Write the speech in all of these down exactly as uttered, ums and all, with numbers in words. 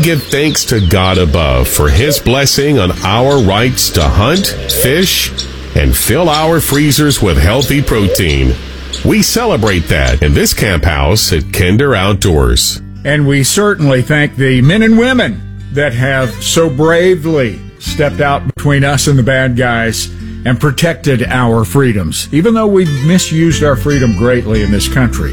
give thanks to God above for His blessing on our rights to hunt, fish, and fill our freezers with healthy protein. We celebrate that in this camp house at Kinder Outdoors. And we certainly thank the men and women that have so bravely stepped out between us and the bad guys and protected our freedoms. Even though we've misused our freedom greatly in this country,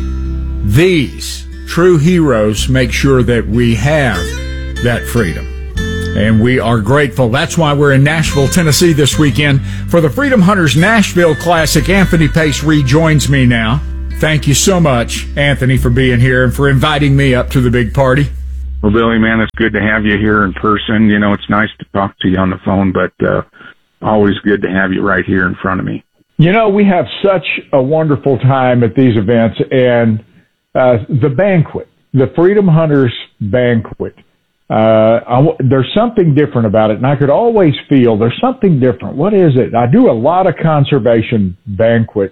these true heroes make sure that we have that freedom. And we are grateful. That's why we're in Nashville, Tennessee this weekend for the Freedom Hunters Nashville Classic. Anthony Pace rejoins me now. Thank you so much, Anthony, for being here and for inviting me up to the big party. Well, Billy, man, it's good to have you here in person. You know, it's nice to talk to you on the phone, but uh, always good to have you right here in front of me. You know, we have such a wonderful time at these events, and uh, the banquet, the Freedom Hunters Banquet, uh, I, there's something different about it, and I could always feel there's something different. What is it? I do a lot of conservation banquets,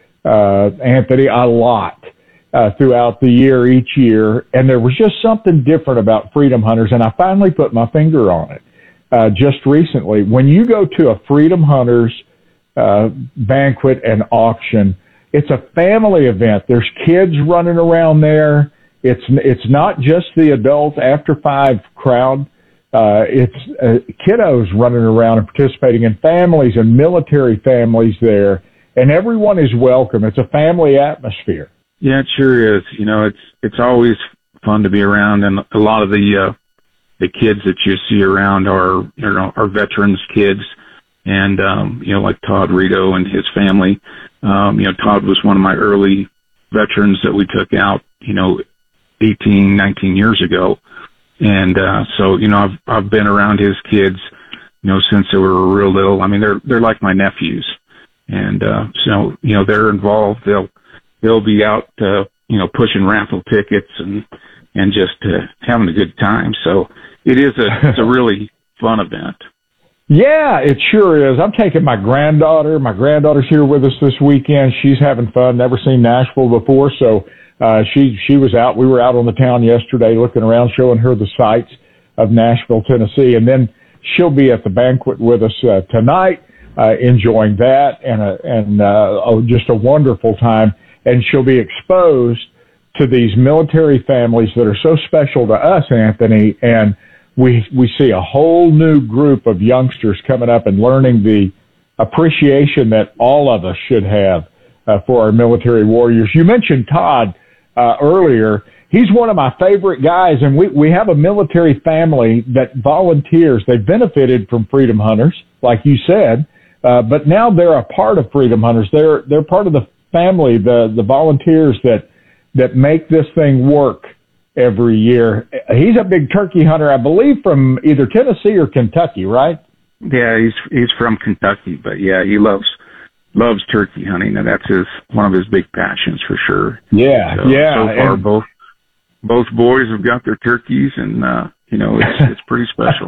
uh, Anthony, a lot. Uh, throughout the year, each year, and there was just something different about Freedom Hunters, and I finally put my finger on it uh, just recently. When you go to a Freedom Hunters uh, banquet and auction, it's a family event. There's kids running around there. It's it's not just the adult after five crowd. Uh, it's uh, kiddos running around and participating, and families and military families there, and everyone is welcome. It's a family atmosphere. Yeah, it sure is. You know, it's it's always fun to be around, and a lot of the uh, the kids that you see around are you know are veterans kids, and um, you know like Todd Rito and his family. Um, you know, Todd was one of my early veterans that we took out. You know, eighteen, nineteen years ago, and uh, so you know I've I've been around his kids, you know, since they were real little. I mean, they're they're like my nephews, and uh, so you know they're involved. They'll They'll be out, uh, you know, pushing raffle tickets and, and just, uh, having a good time. So it is a, it's a really fun event. Yeah, it sure is. I'm taking my granddaughter. My granddaughter's here with us this weekend. She's having fun. Never seen Nashville before. So, uh, she, she was out. We were out on the town yesterday looking around, showing her the sights of Nashville, Tennessee. And then she'll be at the banquet with us, uh, tonight, uh, enjoying that and, uh, and, uh, oh, just a wonderful time. And she'll be exposed to these military families that are so special to us, Anthony. And we we see a whole new group of youngsters coming up and learning the appreciation that all of us should have uh, for our military warriors. You mentioned Todd uh, earlier. He's one of my favorite guys, and we, we have a military family that volunteers. They benefited from Freedom Hunters, like you said, uh, but now they're a part of Freedom Hunters. They're they're part of the family, the, the volunteers that, that make this thing work every year. He's a big turkey hunter, I believe, from either Tennessee or Kentucky, right? Yeah, he's, he's from Kentucky, but yeah, he loves, loves turkey hunting, and that's his, one of his big passions for sure. Yeah, so, yeah. So far, and, both, both boys have got their turkeys, and, uh, you know, it's, it's pretty special.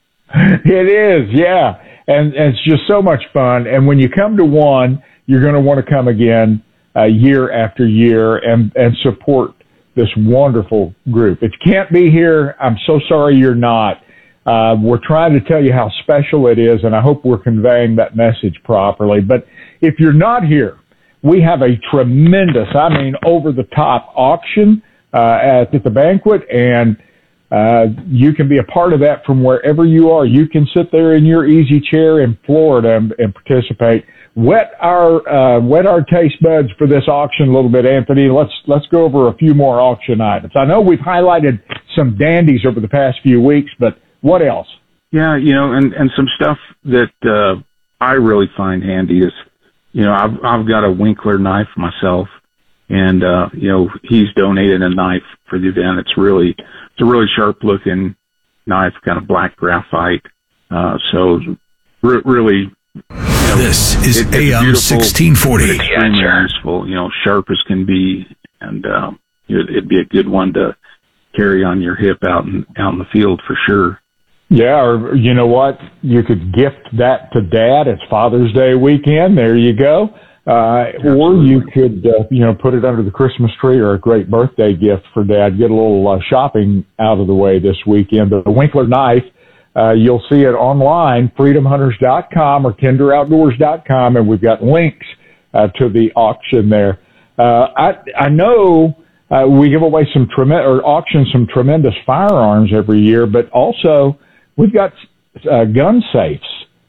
It is, yeah. And, and it's just so much fun. And when you come to one, you're going to want to come again uh, year after year and, and support this wonderful group. If you can't be here, I'm so sorry you're not. Uh, we're trying to tell you how special it is, and I hope we're conveying that message properly. But if you're not here, we have a tremendous, I mean, over-the-top auction uh, at, at the banquet, and uh, you can be a part of that from wherever you are. You can sit there in your easy chair in Florida and, and participate. Wet our uh, wet our taste buds for this auction a little bit, Anthony. Let's let's go over a few more auction items. I know we've highlighted some dandies over the past few weeks, but what else? Yeah, you know, and, and some stuff that uh, I really find handy is, you know, I've I've got a Winkler knife myself, and uh, you know, he's donated a knife for the event. It's really it's a really sharp looking knife, kind of black graphite. Uh, so re- really. You know, this is it, A M sixteen forty. Extremely useful, you know, sharp as can be, and uh, it, it'd be a good one to carry on your hip out in out in the field for sure. Yeah, or you know what? You could gift that to Dad. It's Father's Day weekend. There you go. Uh, or you could, uh, you know, put it under the Christmas tree, or a great birthday gift for Dad. Get a little uh, shopping out of the way this weekend. But the Winkler knife, uh, you'll see it online, freedom hunters dot com or kinder outdoors dot com, and we've got links uh, to the auction there. Uh, I, I know uh, we give away some tremendous, or auction some tremendous firearms every year, but also we've got uh, gun safes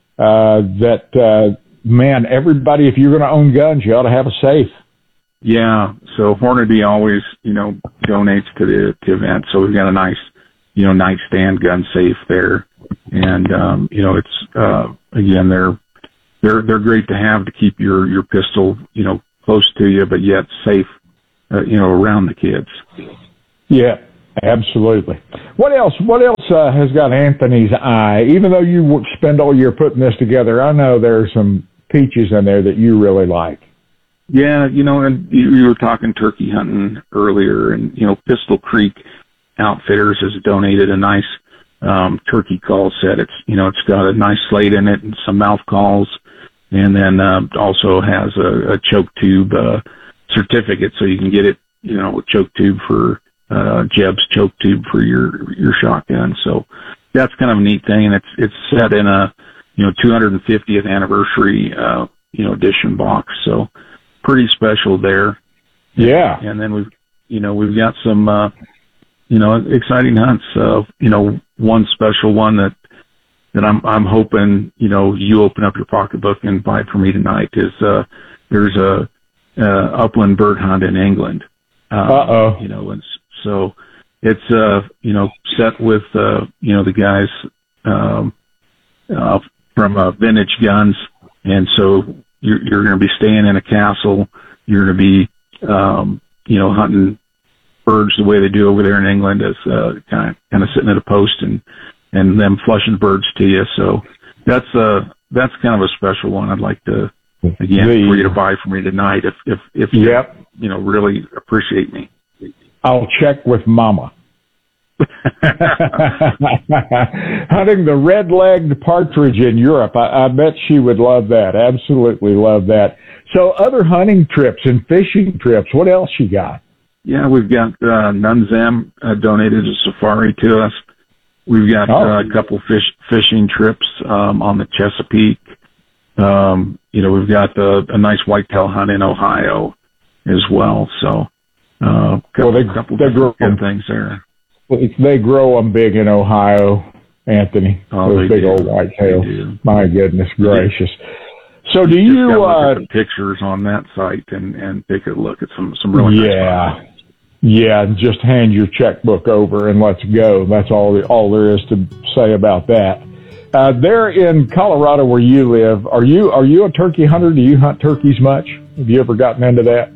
uh, that, uh, man, everybody, if you're going to own guns, you ought to have a safe. Yeah. So Hornady always, you know, donates to the to event. So we've got a nice, you know, nightstand gun safe there. And, um, you know, it's, uh, again, they're, they're, they're great to have to keep your, your pistol, you know, close to you, but yet safe, uh, you know, around the kids. Yeah, absolutely. What else, what else, uh, has got Anthony's eye? Even though you spend all year putting this together, I know there's some peaches in there that you really like. Yeah, you know, and you, you were talking turkey hunting earlier, and, you know, Pistol Creek Outfitters has donated a nice, um, turkey call set. It's, you know, it's got a nice slate in it and some mouth calls, and then, uh, also has a, a choke tube, uh, certificate, so you can get it, you know, a choke tube for, uh, Jeb's choke tube for your, your shotgun. So that's kind of a neat thing. And it's, it's set in a, you know, two hundred fiftieth anniversary, uh, you know, edition box. So pretty special there. Yeah. And then we've, you know, we've got some, uh, you know, exciting hunts. Uh, you know, one special one that, that I'm, I'm hoping, you know, you open up your pocketbook and buy for me tonight is, uh, there's a, uh, upland bird hunt in England. Um, Uh-oh. You know, and so it's, uh, you know, set with, uh, you know, the guys, um, uh, from, uh, Vintage Guns. And so you're, you're going to be staying in a castle. You're going to be, um, you know, hunting birds the way they do over there in England, as, uh, kind of, kind of sitting at a post and, and them flushing birds to you. So that's, uh, that's kind of a special one. I'd like to, again, the, for you to buy for me tonight if, if, if you, yep. you know, really appreciate me. I'll check with Mama. Hunting the red-legged partridge in Europe. I, I bet she would love that. Absolutely love that. So other hunting trips and fishing trips, what else you got? Yeah, we've got, uh, Nunzem uh, donated a safari to us. We've got oh. uh, a couple fish, fishing trips, um, on the Chesapeake. Um, you know, we've got uh, a nice whitetail hunt in Ohio as well. So, uh, couple, well, they, couple they grow good things there. They grow them big in Ohio, Anthony. Oh, those big do. old whitetails. My goodness gracious. Yeah. So do you, you, just uh, look at the pictures on that site and, and take a look at some, some really yeah. nice spots. Yeah, just hand your checkbook over and let's go. That's all, all there is to say about that. Uh, there in Colorado where you live, are you, are you a turkey hunter? Do you hunt turkeys much? Have you ever gotten into that?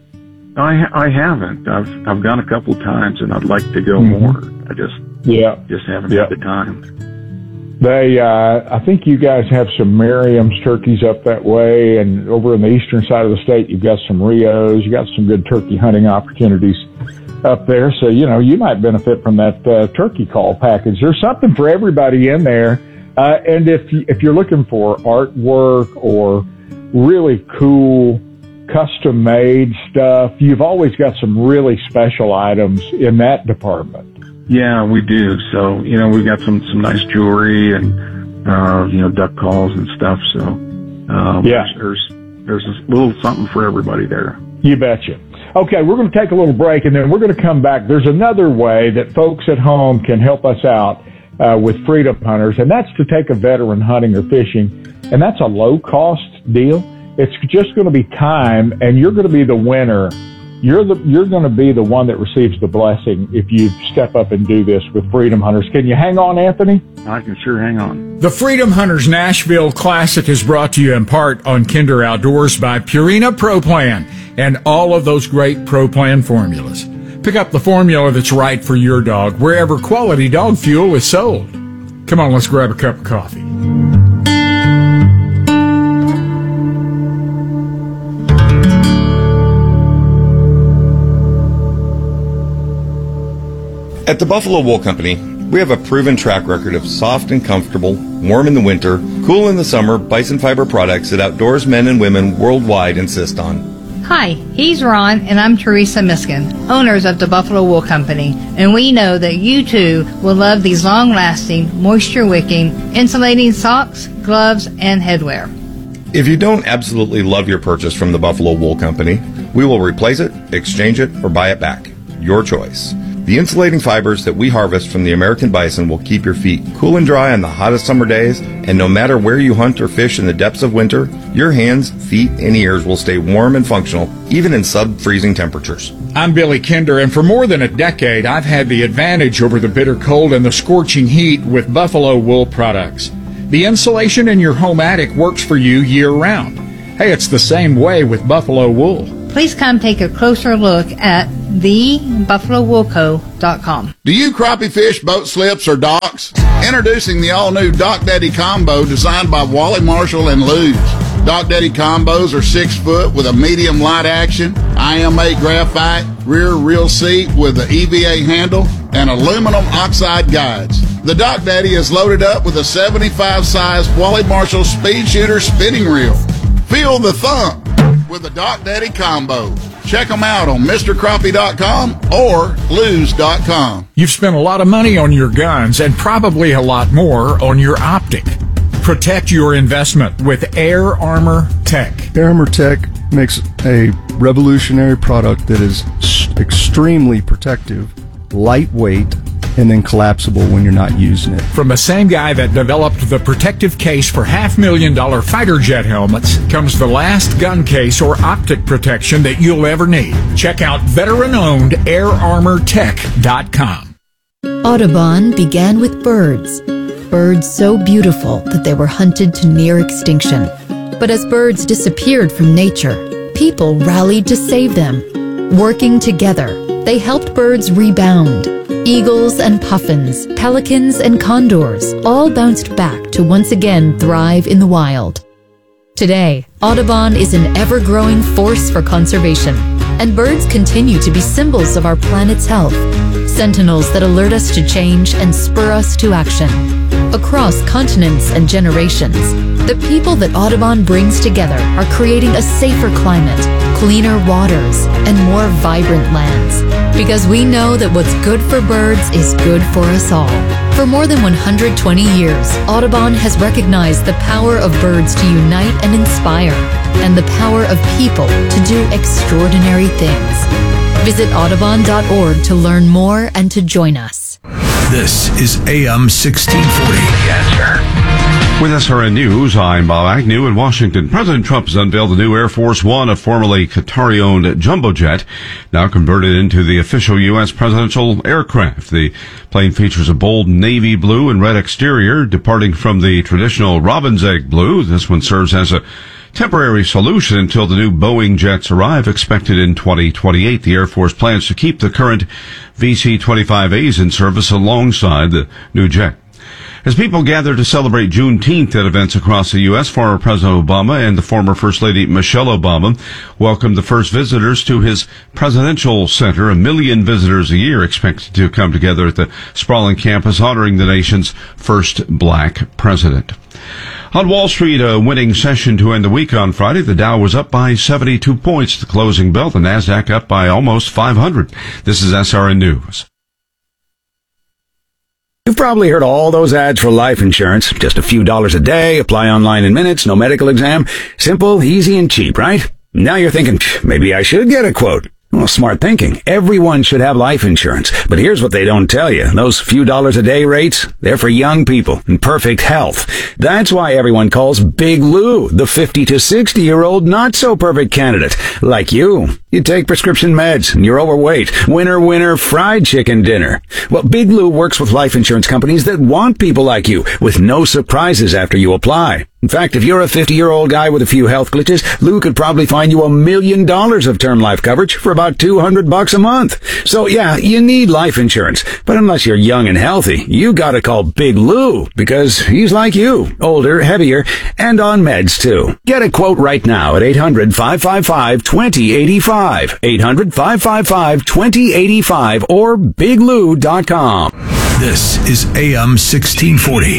I, I haven't. I've, I've gone a couple times and I'd like to go mm-hmm. more. I just, yeah, just haven't yep. had the time. They, uh, I think you guys have some Merriam's turkeys up that way, and over on the eastern side of the state, you've got some Rios. You got some good turkey hunting opportunities up there. So, you know, you might benefit from that, uh, turkey call package. There's something for everybody in there. Uh, and if, you, if you're looking for artwork or really cool custom made stuff, you've always got some really special items in that department. Yeah, we do. So, you know, we've got some, some nice jewelry and, uh, you know, duck calls and stuff. So, um, yeah. there's, there's a little something for everybody there. You betcha. Okay, we're going to take a little break and then we're going to come back. There's another way that folks at home can help us out, uh, with Freedom Hunters, and that's to take a veteran hunting or fishing, and that's a low cost deal. It's just going to be time, and you're going to be the winner. You're the, you're going to be the one that receives the blessing if you step up and do this with Freedom Hunters. Can you hang on, Anthony? I can sure hang on. The Freedom Hunters Nashville Classic is brought to you in part on Kinder Outdoors by Purina Pro Plan and all of those great Pro Plan formulas. Pick up the formula that's right for your dog wherever quality dog fuel is sold. Come on, let's grab a cup of coffee. At the Buffalo Wool Company, We have a proven track record of soft and comfortable, warm in the winter, cool in the summer Bison Fiber products that outdoors men and women worldwide insist on. Hi, he's Ron, and I'm Teresa Miskin, owners of the Buffalo Wool Company, and we know that you too will love these long-lasting, moisture-wicking, insulating socks, gloves, and headwear. If you don't absolutely love your purchase from the Buffalo Wool Company, we will replace it, exchange it, or buy it back. Your choice. The insulating fibers that we harvest from the American bison will keep your feet cool and dry on the hottest summer days, and no matter where you hunt or fish in the depths of winter, your hands, feet, and ears will stay warm and functional, even in sub-freezing temperatures. I'm Billy Kinder, and for more than a decade, I've had the advantage over the bitter cold and the scorching heat with Buffalo Wool products. The insulation in your home attic works for you year-round. Hey, it's the same way with Buffalo Wool. Please come take a closer look at the buffalo wool co dot com. Do you crappie fish boat slips or docks? Introducing the all-new Dock Daddy Combo designed by Wally Marshall and Lew's. Dock Daddy Combos are six foot with a medium light action, I M eight graphite, rear reel seat with the E V A handle, and aluminum oxide guides. The Dock Daddy is loaded up with a seventy-five size Wally Marshall Speed Shooter spinning reel. Feel the thump with the Dock Daddy Combo. Check them out on Mister Crappie dot com or Lew's dot com. You've spent a lot of money on your guns and probably a lot more on your optic. Protect your investment with Air Armor Tech. Air Armor Tech makes a revolutionary product that is extremely protective, lightweight, and then collapsible when you're not using it. From the same guy that developed the protective case for half million dollar fighter jet helmets comes the last gun case or optic protection that you'll ever need. Check out veteran-owned air armor tech dot com. Audubon began with birds. Birds so beautiful that they were hunted to near extinction. But as birds disappeared from nature, people rallied to save them. Working together, they helped birds rebound. Eagles and puffins, pelicans and condors all bounced back to once again thrive in the wild. Today, Audubon is an ever-growing force for conservation, and birds continue to be symbols of our planet's health, sentinels that alert us to change and spur us to action. Across continents and generations, the people that Audubon brings together are creating a safer climate, cleaner waters, and more vibrant lands. Because we know that what's good for birds is good for us all. For more than one hundred twenty years, Audubon has recognized the power of birds to unite and inspire, and the power of people to do extraordinary things. Visit audubon dot org to learn more and to join us. This is A M sixteen forty. The Answer. With S R N News, I'm Bob Agnew in Washington. President Trump has unveiled the new Air Force One, a formerly Qatari-owned jumbo jet, now converted into the official U S presidential aircraft. The plane features a bold navy blue and red exterior, departing from the traditional robin's egg blue. This one serves as a temporary solution until the new Boeing jets arrive, expected in twenty twenty-eight. The Air Force plans to keep the current V C twenty-five A's in service alongside the new jet. As people gather to celebrate Juneteenth at events across the U S, former President Obama and the former First Lady Michelle Obama welcomed the first visitors to his presidential center. A million visitors a year expected to come together at the sprawling campus, honoring the nation's first black president. On Wall Street, a winning session to end the week on Friday. The Dow was up by seventy-two points at the closing bell. The Nasdaq up by almost five hundred. This is S R N News. You've probably heard all those ads for life insurance. Just a few dollars a day, apply online in minutes, no medical exam. Simple, easy, and cheap, right? Now you're thinking, maybe I should get a quote. Well, smart thinking. Everyone should have life insurance. But here's what they don't tell you. Those few dollars a day rates, they're for young people in perfect health. That's why everyone calls Big Lou the fifty to sixty year old not so perfect candidate. Like you. You take prescription meds and you're overweight. Winner, winner, fried chicken dinner. Well, Big Lou works with life insurance companies that want people like you with no surprises after you apply. In fact, if you're a fifty-year-old guy with a few health glitches, Lou could probably find you a million dollars of term life coverage for about two hundred bucks a month. So yeah, you need life insurance. But unless you're young and healthy, you gotta call Big Lou because he's like you, older, heavier, and on meds too. Get a quote right now at eight hundred, five five five, two zero eight five. eight hundred, five five five, two zero eight five or big lou dot com. This is A M sixteen forty.